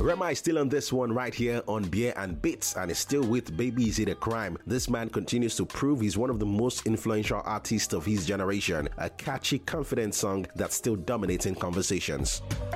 Rema is still on this one right here on Beer and Bits and is still with Baby Is It a Crime. This man continues to prove he's one of the most influential artists of his generation. A catchy, confident song that's still dominating conversations.